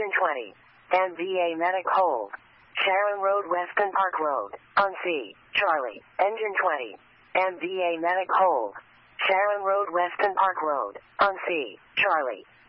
Engine 20. MVA Medic hold. Sharon Road, Weston Park Road. On C. Charlie. Engine 20. MVA Medic hold. Sharon Road, Weston Park Road. On C. Charlie.